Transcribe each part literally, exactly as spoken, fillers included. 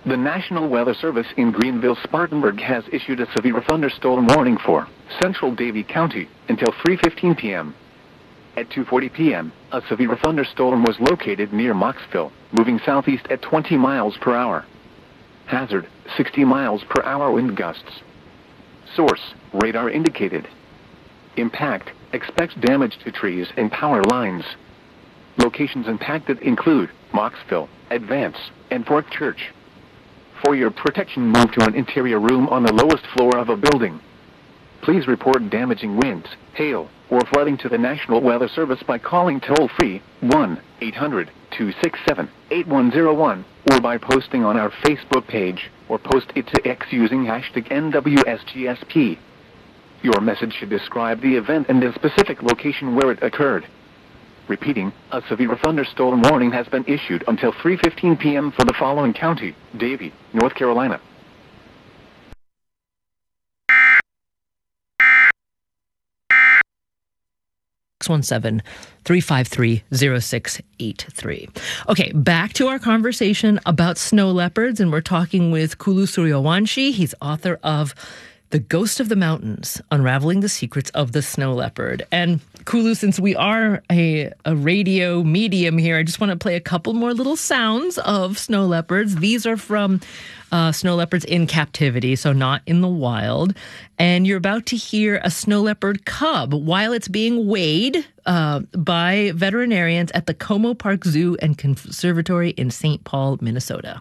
The National Weather Service in Greenville-Spartanburg has issued a severe thunderstorm warning for central Davie County until three fifteen p.m. At two forty p.m., a severe thunderstorm was located near Moxville, moving southeast at twenty miles per hour. Hazard, sixty miles per hour wind gusts. Source, radar indicated. Impact, expect damage to trees and power lines. Locations impacted include Moxville, Advance, and Fort Church. For your protection, move to an interior room on the lowest floor of a building. Please report damaging winds, hail, or flooding to the National Weather Service by calling toll-free one eight hundred two six seven eight one zero one or by posting on our Facebook page or post it to X using hashtag N W S G S P. Your message should describe the event and the specific location where it occurred. Repeating, a severe thunderstorm warning has been issued until three fifteen p.m. for the following county: Davie, North Carolina. six one seven, three five three, zero six eight three. Okay, back to our conversation about snow leopards, and we're talking with Kulu Suryawanshi. He's author of The Ghost of the Mountains, Unraveling the Secrets of the Snow Leopard. And Kulu, since we are a, a radio medium here, I just want to play a couple more little sounds of snow leopards. These are from uh, snow leopards in captivity, so not in the wild. And you're about to hear a snow leopard cub while it's being weighed uh, by veterinarians at the Como Park Zoo and Conservatory in Saint Paul, Minnesota.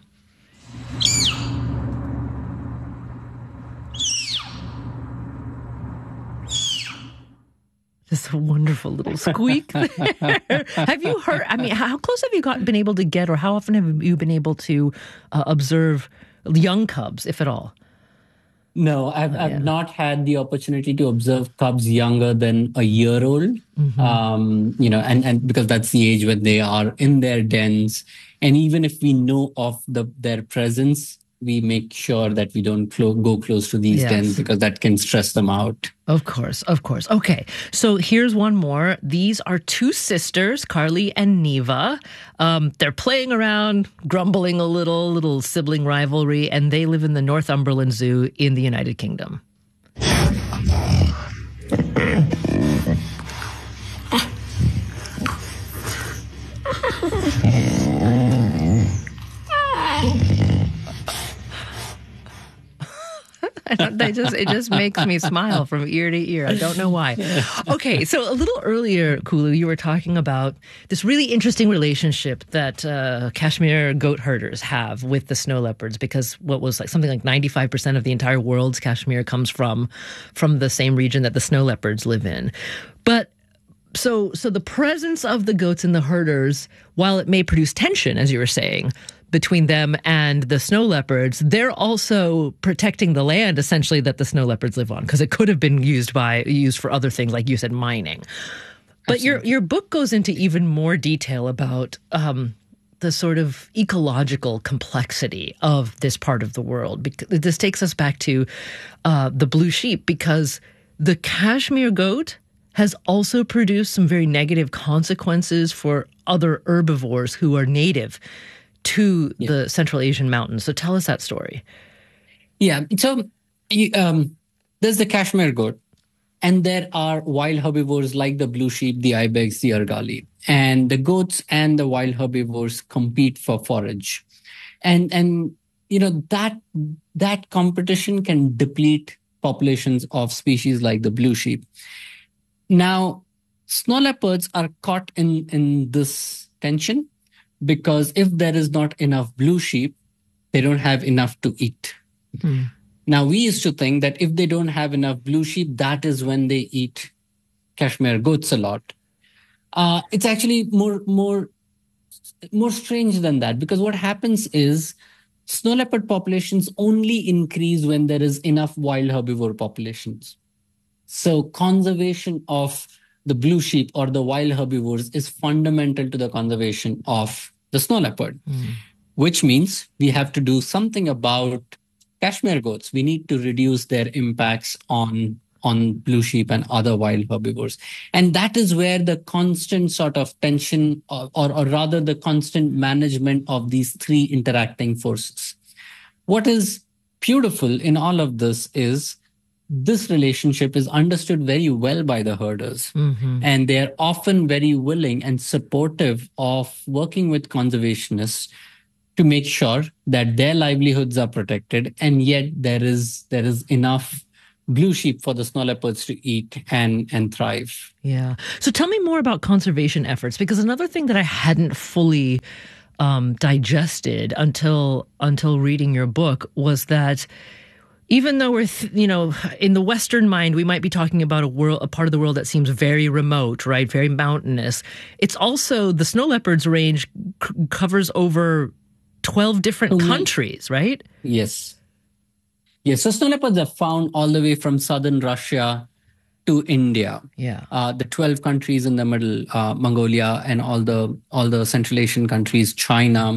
This wonderful little squeak there. Have you heard, I mean, how close have you got, been able to get, or how often have you been able to uh, observe young cubs, if at all? No, I've, Oh, I've yeah. not had the opportunity to observe cubs younger than a year old, mm-hmm. um, you know, and, and because that's the age when they are in their dens. And even if we know of the their presence, we make sure that we don't clo- go close to these Yes. dens because that can stress them out. Of course, of course. Okay, so here's one more. These are two sisters, Carly and Neva. Um, they're playing around, grumbling a little, little sibling rivalry, and they live in the Northumberland Zoo in the United Kingdom. I don't, they just it just makes me smile from ear to ear. I don't know why. Okay, so a little earlier, Kulu, you were talking about this really interesting relationship that uh, Kashmir goat herders have with the snow leopards, because what was like something like ninety-five percent of the entire world's Kashmir comes from from the same region that the snow leopards live in. But so so the presence of the goats and the herders, while it may produce tension, as you were saying, between them and the snow leopards, they're also protecting the land essentially that the snow leopards live on, because it could have been used by used for other things, like you said, mining. But Absolutely. your your book goes into even more detail about um, the sort of ecological complexity of this part of the world. Because this takes us back to uh, the blue sheep, because the Kashmir goat has also produced some very negative consequences for other herbivores who are native to yeah. the Central Asian mountains. So tell us that story. Yeah. So you, um, there's the Kashmir goat, and there are wild herbivores like the blue sheep, the ibex, the argali. And the goats and the wild herbivores compete for forage. And, and you know, that, that competition can deplete populations of species like the blue sheep. Now, snow leopards are caught in, in this tension, because if there is not enough blue sheep, they don't have enough to eat. Mm. Now, we used to think that if they don't have enough blue sheep, that is when they eat Kashmir goats a lot. Uh, it's actually more, more, more strange than that, because what happens is snow leopard populations only increase when there is enough wild herbivore populations. So conservation of the blue sheep or the wild herbivores is fundamental to the conservation of the snow leopard, mm. which means we have to do something about Kashmir goats. We need to reduce their impacts on, on blue sheep and other wild herbivores. And that is where the constant sort of tension, or, or, or rather the constant management of these three interacting forces. what is beautiful in all of this is this relationship is understood very well by the herders. Mm-hmm. And they're often very willing and supportive of working with conservationists to make sure that their livelihoods are protected, and yet there is there is enough blue sheep for the snow leopards to eat and and thrive. Yeah. So tell me more about conservation efforts, because another thing that I hadn't fully um, digested until until reading your book was that even though we're, th- you know, in the Western mind, we might be talking about a world, a part of the world that seems very remote, right? Very mountainous. It's also, the snow leopards range c- covers over twelve different mm-hmm. countries, right? Yes. Yes. So snow leopards are found all the way from southern Russia to India. Yeah. Uh, the twelve countries in the middle, uh, Mongolia and all the all the Central Asian countries, China.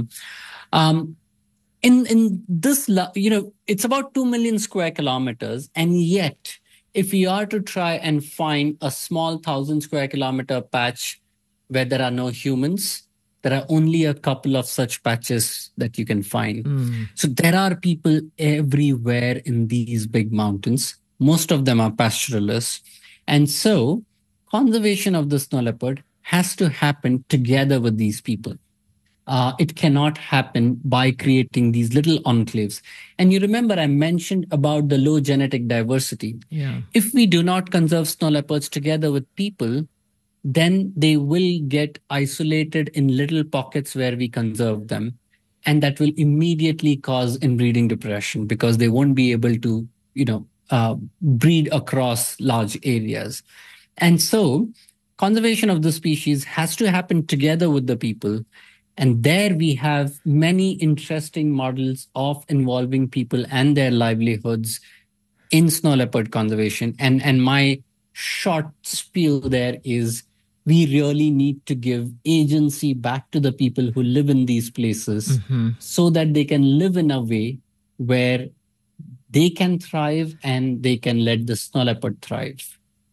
Um, In in this, you know, it's about two million square kilometers. And yet, if we are to try and find a small thousand square kilometer patch where there are no humans, there are only a couple of such patches that you can find. Mm. So there are people everywhere in these big mountains. Most of them are pastoralists. And so conservation of the snow leopard has to happen together with these people. Uh, it cannot happen by creating these little enclaves. And you remember I mentioned about the low genetic diversity. Yeah. If we do not conserve snow leopards together with people, then they will get isolated in little pockets where we conserve them. And that will immediately cause inbreeding depression because they won't be able to, you know, uh, breed across large areas. And so conservation of the species has to happen together with the people. And there we have many interesting models of involving people and their livelihoods in snow leopard conservation. And, and my short spiel there is we really need to give agency back to the people who live in these places mm-hmm. so that they can live in a way where they can thrive and they can let the snow leopard thrive.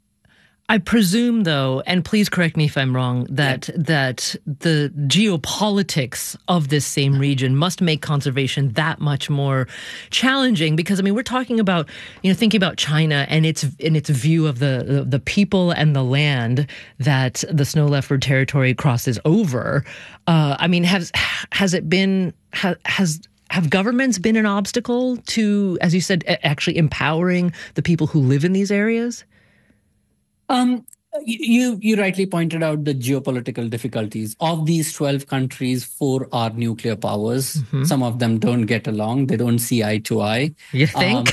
I presume, though, and please correct me if I'm wrong, that yeah. that the geopolitics of this same region must make conservation that much more challenging. Because I mean, we're talking about, you know, thinking about China and its in its view of the, the the people and the land that the snow leopard territory crosses over. Uh, I mean, has has it been ha, has have governments been an obstacle to, as you said, actually empowering the people who live in these areas? Um, you you rightly pointed out the geopolitical difficulties. Of these twelve countries, four are nuclear powers. Mm-hmm. Some of them don't get along. They don't see eye to eye. You think?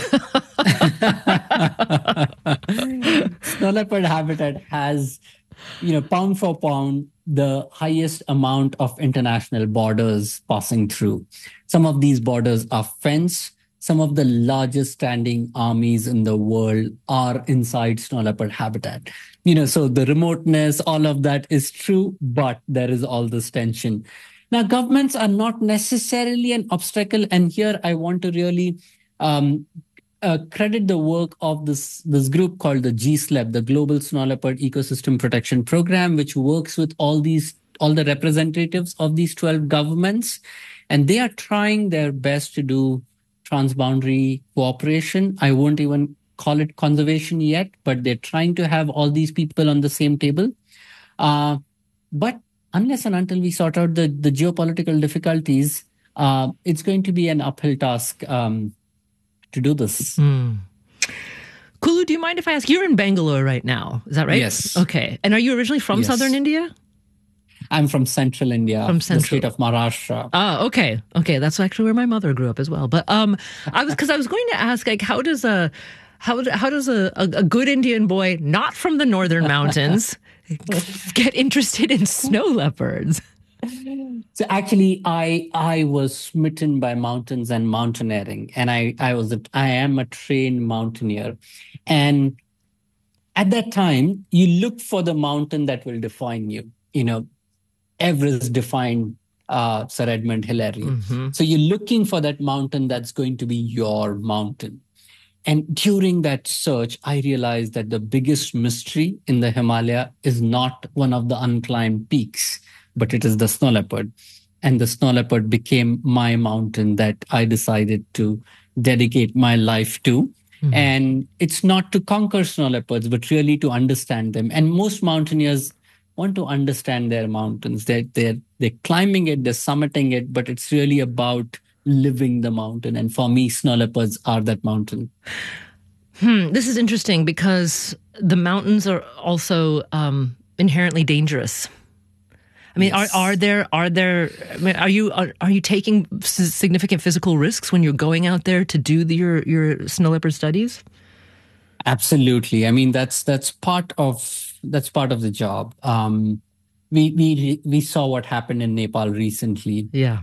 Um, snow leopard habitat has, you know, pound for pound, the highest amount of international borders passing through. Some of these borders are fenced. Some of the largest standing armies in the world are inside snow leopard habitat. You know, so the remoteness, all of that is true, but there is all this tension. Now, governments are not necessarily an obstacle. And here I want to really um, uh, credit the work of this, this group called the G S L E P, the Global Snow Leopard Ecosystem Protection Program, which works with all these, all the representatives of these twelve governments. And they are trying their best to do transboundary cooperation. I won't even call it conservation yet, but they're trying to have all these people on the same table. Uh, but unless and until we sort out the, the geopolitical difficulties, uh, it's going to be an uphill task um, to do this. Mm. Kulu, do you mind if I ask? You're in Bangalore right now, is that right? Yes. Okay. And are you originally from yes. southern India? I'm from central India, from central. the state of Maharashtra. Oh, okay. Okay. That's actually where my mother grew up as well. But um, I was, because I was going to ask, like, how does a, how, how does a, a, a good Indian boy, not from the northern mountains, get interested in snow leopards? So actually, I I was smitten by mountains and mountaineering, and I I was a, I am a trained mountaineer, and at that time, you look for the mountain that will define you. You know, Everest defined uh, Sir Edmund Hillary. Mm-hmm. So you're looking for that mountain that's going to be your mountain. And during that search, I realized that the biggest mystery in the Himalaya is not one of the unclimbed peaks, but it is the snow leopard. and the snow leopard became my mountain that I decided to dedicate my life to. Mm-hmm. And it's not to conquer snow leopards, but really to understand them. And most mountaineers want to understand their mountains. They're, they're, they're climbing it, they're summiting it, but it's really about living the mountain. And for me, snow leopards are that mountain. Hmm, this is interesting because the mountains are also um, inherently dangerous. I mean, yes. are are there are there? I mean, are you are, are you taking significant physical risks when you're going out there to do the, your your snow leopard studies? Absolutely. I mean, that's that's part of that's part of the job. Um, we we we saw what happened in Nepal recently. Yeah.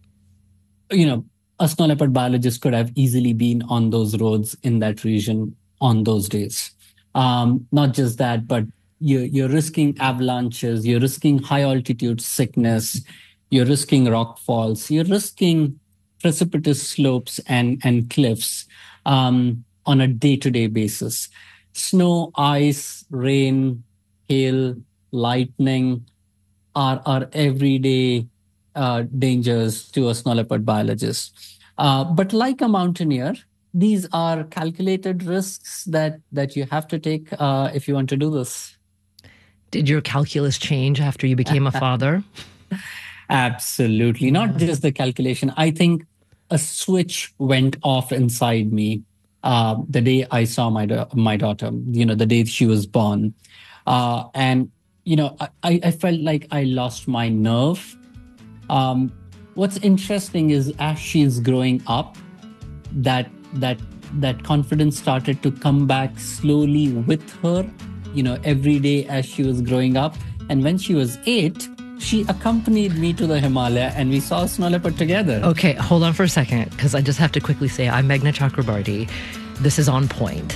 You know, a snow leopard biologist could have easily been on those roads in that region on those days. Um, not just that, but you're, you're risking avalanches, you're risking high altitude sickness, you're risking rock falls, you're risking precipitous slopes and, and cliffs um, on a day-to-day basis. Snow, ice, rain, hail, lightning are, are everyday uh, dangers to a snow leopard biologist. Uh, but like a mountaineer, these are calculated risks that, that you have to take uh, if you want to do this. Did your calculus change after you became a father? Absolutely. Not just the calculation. I think a switch went off inside me uh, the day I saw my da- my daughter, you know, the day she was born. Uh, and, you know, I, I felt like I lost my nerve. Um, what's interesting is as she's growing up, that that that confidence started to come back slowly with her, you know, every day as she was growing up. And when she was eight, she accompanied me to the Himalaya and we saw a snow leopard together. Okay, hold on for a second, because I just have to quickly say, I'm Meghna Chakrabarti. This is On Point.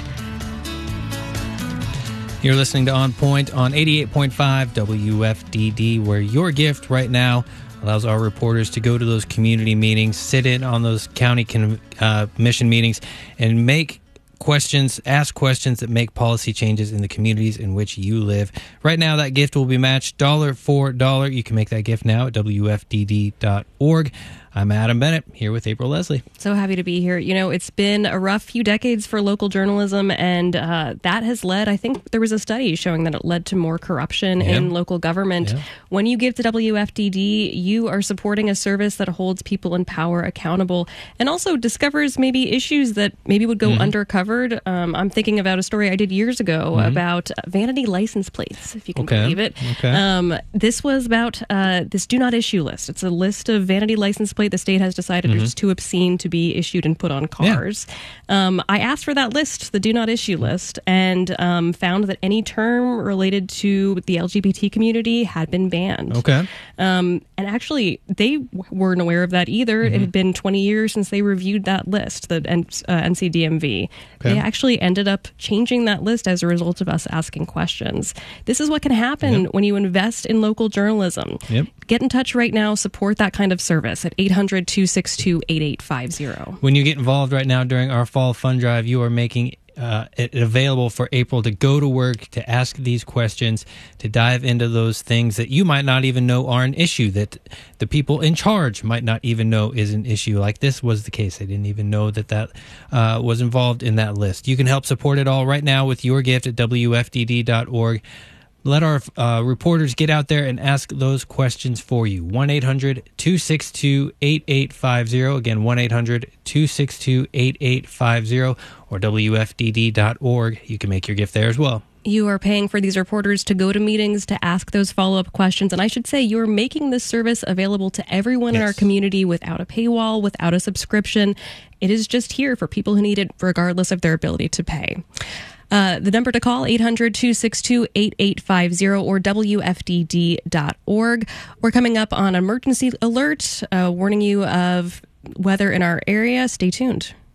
You're listening to On Point on eighty-eight point five W F D D, where your gift right now allows our reporters to go to those community meetings, sit in on those county con- uh, mission meetings, and make questions, ask questions that make policy changes in the communities in which you live. Right now, that gift will be matched dollar for dollar. You can make that gift now at W F D D dot org. I'm Adam Bennett, here with April Leslie. So happy to be here. You know, it's been a rough few decades for local journalism, and uh, that has led, I think there was a study showing that it led to more corruption yeah. in local government. Yeah. When you give to W F D D, you are supporting a service that holds people in power accountable and also discovers maybe issues that maybe would go mm-hmm. undercovered. Um, I'm thinking about a story I did years ago mm-hmm. about vanity license plates, if you can okay. believe it. Okay. Um, this was about uh, this do not issue list. It's a list of vanity license plates the state has decided mm-hmm. are just too obscene to be issued and put on cars. Yeah. Um, I asked for that list, the do not issue list, and um, found that any term related to the L G B T community had been banned. Okay. Um, and actually, they w- weren't aware of that either. Mm-hmm. It had been twenty years since they reviewed that list, the N- uh, N C D M V. Okay. They actually ended up changing that list as a result of us asking questions. This is what can happen yep. when you invest in local journalism. Yep. Get in touch right now. Support that kind of service at eight hundred, two six two, eight eight five zero. When you get involved right now during our fall fund drive, you are making uh, it available for April to go to work, to ask these questions, to dive into those things that you might not even know are an issue, that the people in charge might not even know is an issue. Like this was the case. They didn't even know that that uh, was involved in that list. You can help support it all right now with your gift at W F D D dot org. Let our uh, reporters get out there and ask those questions for you. one eight hundred, two six two, eight eight five zero. Again, one eight hundred, two six two, eight eight five zero or W F D D dot org. You can make your gift there as well. You are paying for these reporters to go to meetings, to ask those follow-up questions. And I should say, you're making this service available to everyone yes. in our community without a paywall, without a subscription. It is just here for people who need it, regardless of their ability to pay. Uh, the number to call, eight hundred, two six two, eight eight five zero or W F D D dot org. We're coming up on emergency alert, uh, warning you of weather in our area. Stay tuned.